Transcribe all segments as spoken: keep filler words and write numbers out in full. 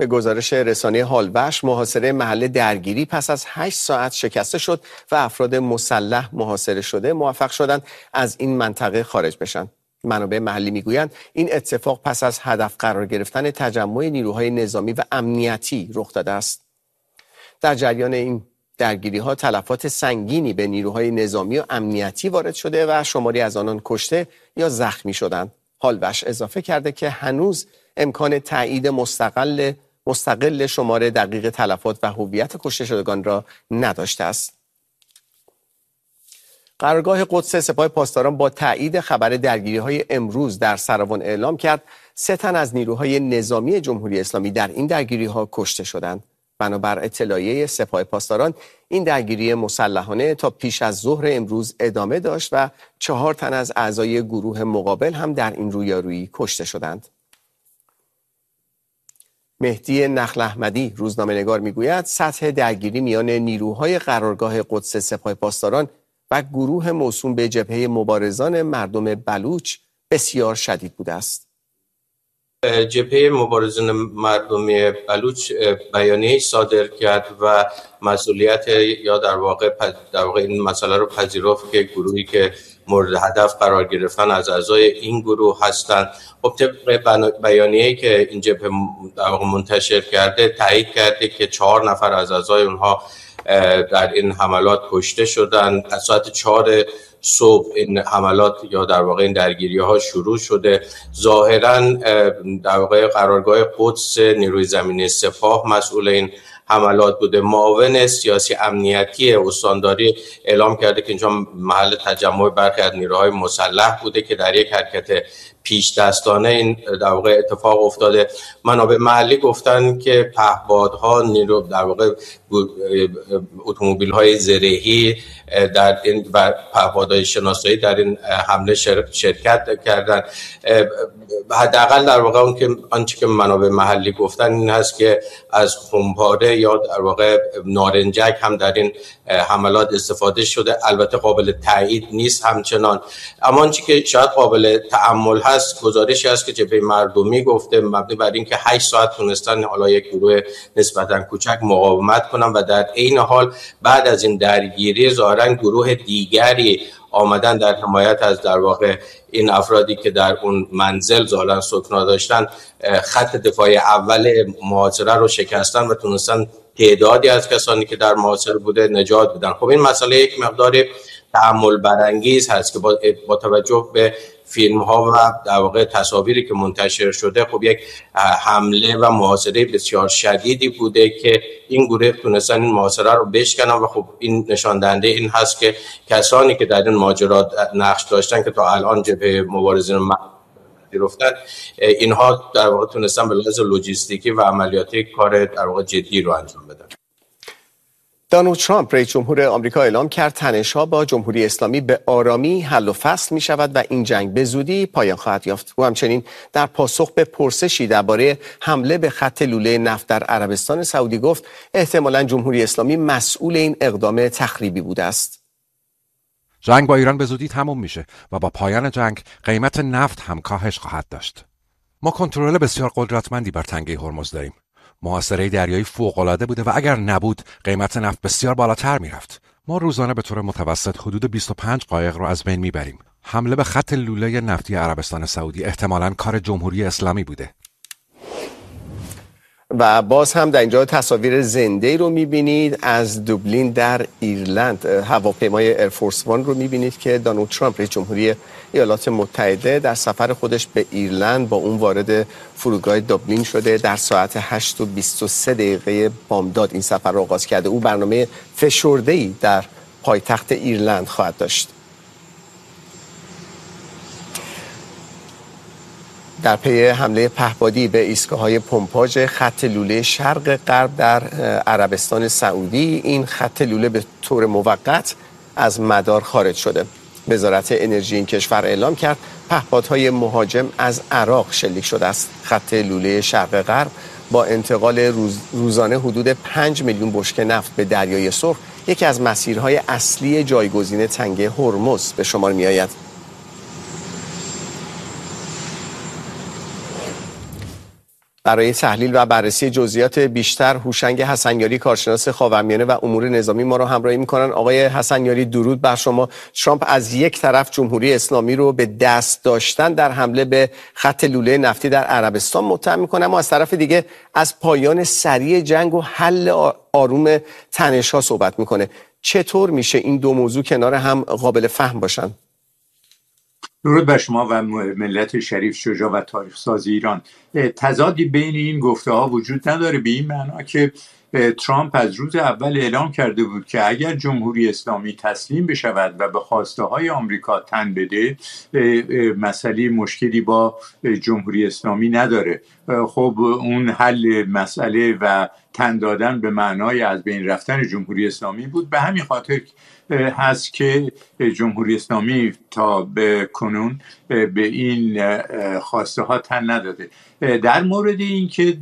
به گزارش رسانه هالوش، محاصره محل درگیری پس از هشت ساعت شکسته شد و افراد مسلح محاصره شده موفق شدند از این منطقه خارج بشن. منابع محلی میگویند این اتفاق پس از هدف قرار گرفتن تجمع نیروهای نظامی و امنیتی رخ داده است. در جریان این درگیری‌ها تلفات سنگینی به نیروهای نظامی و امنیتی وارد شده و شماری از آنان کشته یا زخمی شدند. هالوش اضافه کرده که هنوز امکان تایید مستقل مستقل شمار دقیق تلفات و هویت کشته شدگان را نداشته است. قرارگاه قدس سپاه پاسداران با تایید خبر درگیری‌های امروز در سروان اعلام کرد سه تن از نیروهای نظامی جمهوری اسلامی در این درگیری‌ها کشته شدند. بنابر اطلاعیه سپاه پاسداران این درگیری مسلحانه تا پیش از ظهر امروز ادامه داشت و چهار تن از اعضای گروه مقابل هم در این رویارویی کشته شدند. مهدی نخل احمدی روزنامه‌نگار میگوید سطح درگیری میان نیروهای قرارگاه قدس سپاه پاسداران و گروه موسوم به جبهه مبارزان مردم بلوچ بسیار شدید بوده است. جبهه مبارزان مردمی بلوچ بیانیه صادر کرد و مسئولیت یا در واقع در واقع این مسئله رو پذیرفت که گروهی که مورد هدف قرار گرفتن از اعضای این گروه هستند. خب طبق بیانیه‌ای که این جبهه در واقع منتشر کرده تایید کرده که چهار نفر از اعضای اونها در این حملات کشته شدند. از ساعت چهار صبح این حملات یا در واقع این درگیری ها شروع شده. ظاهرا در واقع قرارگاه قدس نیروی زمینی سپاه مسئول این حملات بوده. معاون سیاسی امنیتی استانداری اعلام کرده که اینجا محل تجمع برخی از نیروهای مسلح بوده که در یک حرکت پیش دستانه این در واقع اتفاق افتاده. منابع محلی گفتن که پهپادها نیرو در واقع اتومبیل‌های زرهی در این و پهپادهای شناسایی در این حمله شرکت کردن. حداقل در واقع اون که آنچه که منابع محلی گفتن این هست که از خمپاره یا در واقع نارنجک هم در این حملات استفاده شده. البته قابل تایید نیست همچنان، اما آنچه که شاید قابل تأمل هست گزارشی است که جبهه مردمی گفته مبنی بر اینکه هشت ساعت تونستن حالا یک گروه نسبتا کوچک مقاومت کنن و در این حال بعد از این درگیری ظاهرا گروه دیگری آمدن در حمایت از در واقع این افرادی که در اون منزل ظاهرا سکنا داشتن خط دفاعی اول محاصره رو شکستن و تونستن تعدادی از کسانی که در محاصره بوده نجات بدن. خب این مسئله یک مقدار تأمل برانگیز هست که با, با توجه به فیلم ها و در واقع تصاویری که منتشر شده خب یک حمله و محاصره بسیار شدیدی بوده که این گروه تونستن این محاصره رو بشکنن و خب این نشان دهنده این هست که کسانی که در این ماجرا نقش داشتن که تا الان جبهه مبارزین گرفتن اینها در واقع تونستن به لحاظ لوجستیکی و عملیاتی کار در واقع جدی رو انجام بدن. دونالد ترامپ رئیس جمهور آمریکا اعلام کرد تنش‌ها با جمهوری اسلامی به آرامی حل و فصل می شود و این جنگ به زودی پایان خواهد یافت. او همچنین در پاسخ به پرسشی درباره حمله به خط لوله نفت در عربستان سعودی گفت احتمالاً جمهوری اسلامی مسئول این اقدام تخریبی بوده است. جنگ با ایران به زودی تمام میشه و با پایان جنگ قیمت نفت هم کاهش خواهد داشت. ما کنترل بسیار قدرتمندی بر تنگه هرمز داریم. محاصره دریایی فوق‌العاده بوده و اگر نبود قیمت نفت بسیار بالاتر میرفت. ما روزانه به طور متوسط حدود بیست و پنج قایق رو از بین میبریم. حمله به خط لوله نفتی عربستان سعودی احتمالاً کار جمهوری اسلامی بوده. و باز هم در اینجا تصاویر زنده رو میبینید از دوبلین در ایرلند. هواپیمای ایرفورس وان رو میبینید که دونالد ترامپ رئیس جمهوری ایالات متحده در سفر خودش به ایرلند با اون وارد فرودگاه دوبلین شده. در ساعت هشت و بیست و سه دقیقه بامداد این سفر رو آغاز کرده. او برنامه فشرده‌ای در پایتخت ایرلند خواهد داشت. در پی حمله پهپادی به ایستگاه‌های پمپاژ خط لوله شرق غرب در عربستان سعودی این خط لوله به طور موقت از مدار خارج شده. وزارت انرژی این کشور اعلام کرد پهپادهای مهاجم از عراق شلیک شده است. خط لوله شرق غرب با انتقال روز روزانه حدود پنج میلیون بشکه نفت به دریای سرخ یکی از مسیرهای اصلی جایگزین تنگه هرمز به شمار می‌آید. برای تحلیل و بررسی جزئیات بیشتر هوشنگ حسنیاری کارشناس خاورمیانه و امور نظامی ما را همراهی می‌کنند. آقای حسنیاری درود بر شما. ترامپ از یک طرف جمهوری اسلامی رو به دست داشتن در حمله به خط لوله نفتی در عربستان متهم می‌کنه، اما از طرف دیگه از پایان سریع جنگ و حل آروم تنش‌ها صحبت می‌کنه. چطور میشه این دو موضوع کنار هم قابل فهم باشن؟ درود بر شما و ملت شریف شجاع و تاریخ ساز ایران. تضادی بین این گفته ها وجود نداره، به این معنا که ترامپ از روز اول اعلام کرده بود که اگر جمهوری اسلامی تسلیم بشود و به خواسته های آمریکا تن بده، مسئله مشکلی با جمهوری اسلامی نداره. خب اون حل مسئله و تن دادن به معنای از بین رفتن جمهوری اسلامی بود. به همین خاطر هست که جمهوری اسلامی تا به کنون به این خواسته ها تن نداده. در مورد این که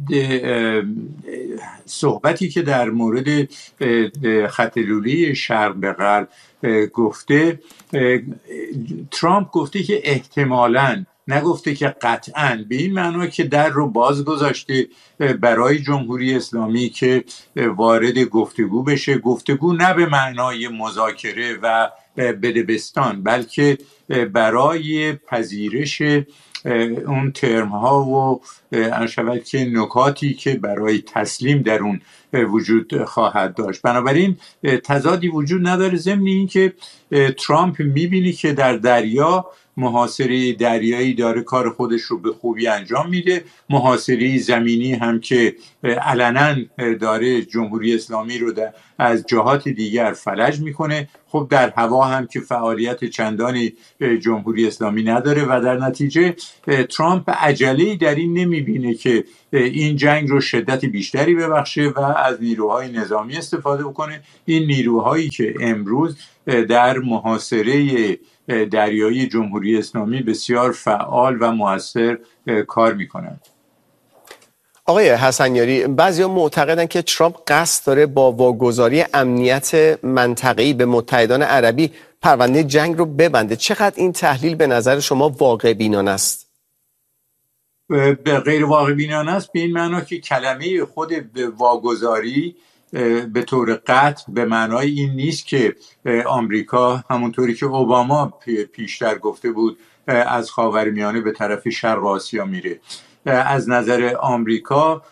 صحبتی که در مورد خط لوله شرق به غرب گفته، ترامپ گفته که احتمالاً، نگفته که قطعاً، به این معنا که در رو باز گذاشته برای جمهوری اسلامی که وارد گفتگو بشه. گفتگو نه به معنای مذاکره و بدبستان، بلکه برای پذیرش اون ترم ها و انشود که نکاتی که برای تسلیم در اون وجود خواهد داشت. بنابراین تضادی وجود نداره، ضمن این که ترامپ میبینی که در دریا محاصره دریایی داره کار خودش رو به خوبی انجام میده، محاصره زمینی هم که علنا داره جمهوری اسلامی رو از جهات دیگر فلج میکنه. خب در هوا هم که فعالیت چندانی جمهوری اسلامی نداره و در نتیجه ترامپ عجله‌ای در این نمیبینه که این جنگ رو شدت بیشتری ببخشه و از نیروهای نظامی استفاده بکنه. این نیروهایی که امروز در محاصره دریایی جمهوری اسلامی بسیار فعال و مؤثر کار میکنند. آقای حسنیاری، بعضیا معتقدن که ترامپ قصد داره با واگذاری امنیت منطقه‌ای به متحدان عربی پرونده جنگ رو ببنده. چقدر این تحلیل به نظر شما واقع بینانه است؟ به غیر واقع بینانه است به این معنا که کلمه خود واگذاری به طور قطع به معنای این نیست که آمریکا همونطوری که اوباما پیشتر گفته بود از خاورمیانه به طرف شرق آسیا میره. از نظر آمریکا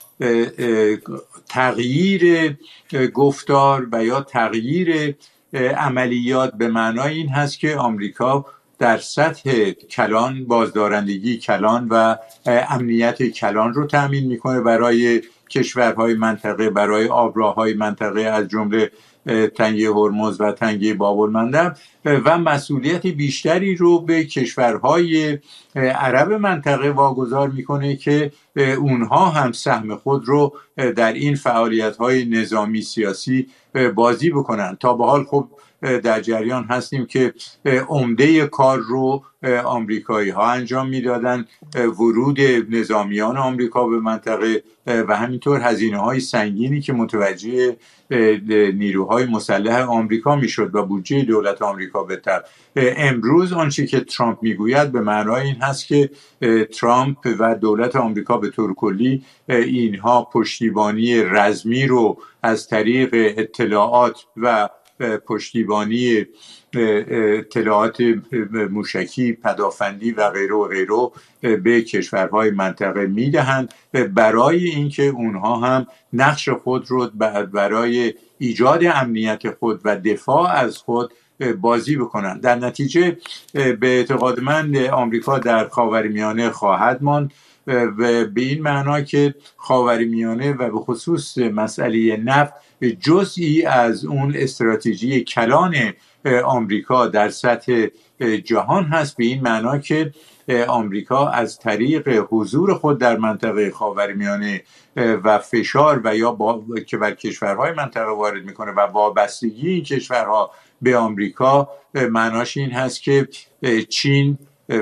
تغییر گفتار و یا تغییر عملیات به معنای این هست که آمریکا در سطح کلان بازدارندگی کلان و امنیت کلان رو تأمین میکنه برای کشورهای منطقه، برای آبراهای منطقه از جمله تنگه هرمز و تنگه باب المندب، و مسئولیت بیشتری رو به کشورهای عرب منطقه واگذار میکنه که اونها هم سهم خود رو در این فعالیت‌های نظامی سیاسی بازی بکنن. تا به حال خب در جریان هستیم که عمده کار رو آمریکایی ها انجام میدادن، ورود نظامیان آمریکا به منطقه و همینطور هزینه های سنگینی که متوجه نیروهای مسلح آمریکا میشد و بودجه دولت آمریکا بهتر. امروز آنچه که ترامپ میگوید به معنای این هست که ترامپ و دولت آمریکا به طور کلی اینها پشتیبانی رزمی رو از طریق اطلاعات و پشتیبانی اطلاعات موشکی، پدافندی و غیره و غیره به کشورهای منطقه میدهند برای اینکه اونها هم نقش خود رو برای ایجاد امنیت خود و دفاع از خود بازی بکنند. در نتیجه به اعتقاد من آمریکا در خاورمیانه خواهد ماند و به این معنا که خاورمیانه و به خصوص مسئله نفت جزئی از اون استراتژی کلان آمریکا در سطح جهان هست، به این معنا که آمریکا از طریق حضور خود در منطقه خاورمیانه و فشار و یا با... که بر کشورهای منطقه وارد میکنه و وابستگی این کشورها به آمریکا، معناش این هست که چین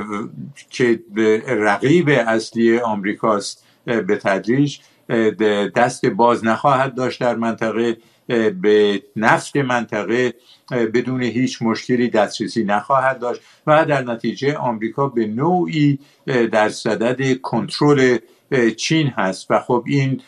که رقیب اصلی آمریکاست به تدریج دست باز نخواهد داشت در منطقه، به نفت منطقه بدون هیچ مشکلی دسترسی نخواهد داشت و در نتیجه آمریکا به نوعی در صدد کنترل چین هست و خب این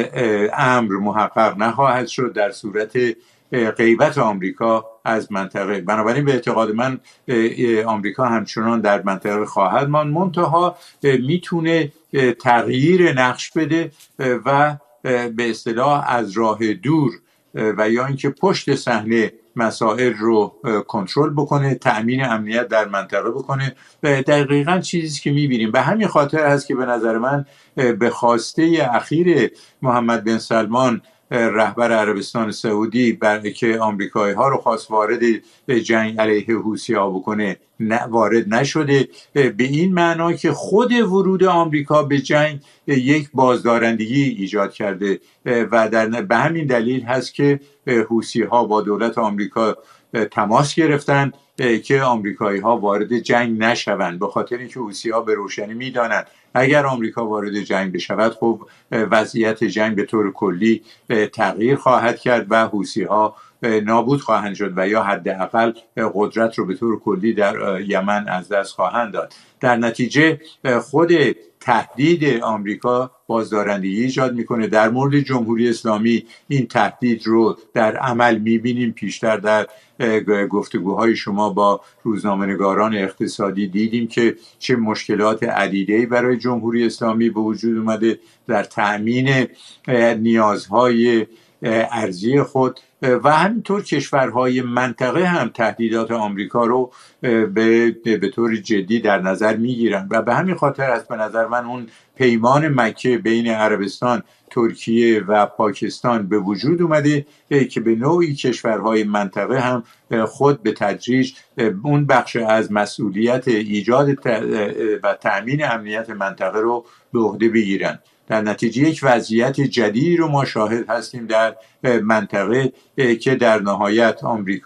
امر محقق نخواهد شد در صورت غیبت آمریکا از منطقه. بنابراین به اعتقاد من آمریکا همچنان در منطقه خواهد ماند، منتها میتونه تغییر نقش بده و به اصطلاح از راه دور و یا اینکه پشت صحنه مسائل رو کنترل بکنه، تأمین امنیت در منطقه بکنه. و دقیقاً چیزی که می‌بینیم به همین خاطر هست که به نظر من به خواسته اخیر محمد بن سلمان رهبر عربستان سعودی برای که آمریکایی ها رو خواست وارد جنگ علیه حوثی‌ها بکنه وارد نشده، به این معنا که خود ورود آمریکا به جنگ یک بازدارندگی ایجاد کرده و در به همین دلیل هست که حوثی‌ها با دولت آمریکا تماس گرفتن که آمریکایی ها وارد جنگ نشوند، به خاطر اینکه حوثی‌ها به روشنی میدانند اگر آمریکا وارد جنگ بشود خب وضعیت جنگ به طور کلی تغییر خواهد کرد و حوثی‌ها نابود خواهند شد و یا حداقل قدرت رو به طور کلی در یمن از دست خواهند داد. در نتیجه خود تهدید آمریکا بازدارندگی ایجاد میکنه. در مورد جمهوری اسلامی این تهدید رو در عمل میبینیم. پیشتر در گفتگوهای شما با روزنامه‌نگاران اقتصادی دیدیم که چه مشکلات عدیده‌ای برای جمهوری اسلامی به وجود اومده در تأمین نیازهای ارزی خود و همینطور کشورهای منطقه هم تهدیدات آمریکا رو به به طور جدی در نظر میگیرن و به همین خاطر است به نظر من اون پیمان مکه بین عربستان، ترکیه و پاکستان به وجود اومده که به نوعی کشورهای منطقه هم خود به تدریج اون بخش از مسئولیت ایجاد و تأمین امنیت منطقه رو به عهده بگیرن. در نتیجه یک وضعیت جدیدی رو ما شاهد هستیم در منطقه که در نهایت آمریکا